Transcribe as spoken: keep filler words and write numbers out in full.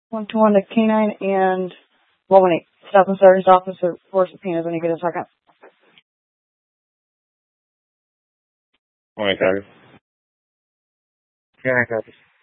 one to one to canine and well, when he stop and start his officer for subpoenas when you get a second. Morning, Carter. Canine copies.